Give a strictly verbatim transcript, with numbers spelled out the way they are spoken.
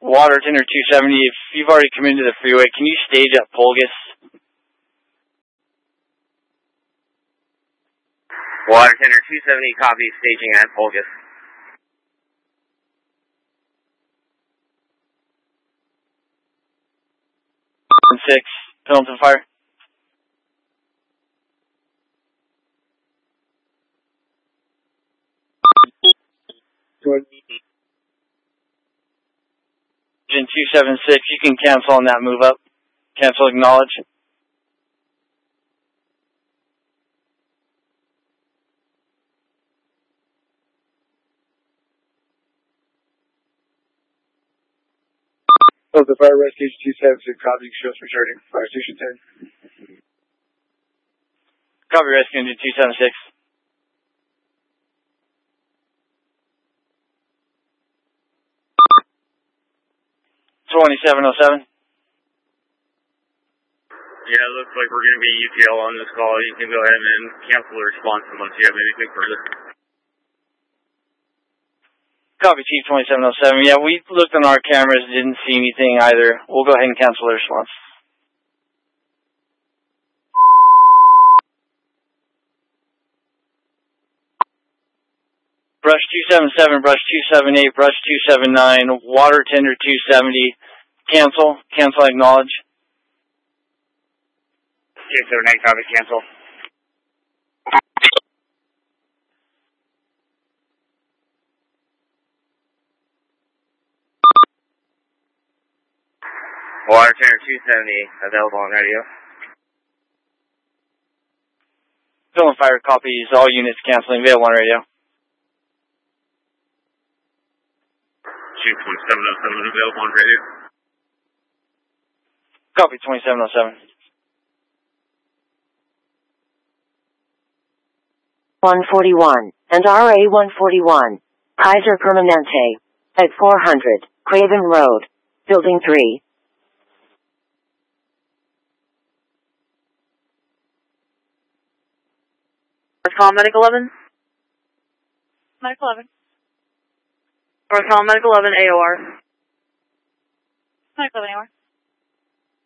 Water Tender two seventy, if you've already committed to the freeway, can you stage at Polgus? Water Tender two seventy, copy, staging at Polgus. six, Pendleton Fire. Engine two seven six, you can cancel on that move up. Cancel, acknowledge. Oh, the fire rescue two seven six, copy, shows returning. Fire station ten. Copy, rescue engine two seven six. twenty-seven oh seven. Yeah, it looks like we're going to be U T L on this call. You can go ahead and cancel the response unless you have anything further. Copy, Chief twenty-seven oh seven. Yeah, we looked on our cameras, didn't see anything either. We'll go ahead and cancel the response. Brush two seven seven, Brush two seven eight, Brush two seven nine, Water Tender two seventy. Cancel, cancel, acknowledge. two seven eight, copy, cancel. Water Tender two seventy, available on radio. Pendleton Fire copies, all units canceling, available on radio. Chief twenty-seven oh seven, available on radio. Copy, twenty-seven oh seven. one forty-one, and R A one forty-one, Kaiser Permanente, at four hundred, Craven Road, Building three. North Call Medic eleven. Medic eleven. North Call Medic eleven, A O R. Medic eleven, A O R.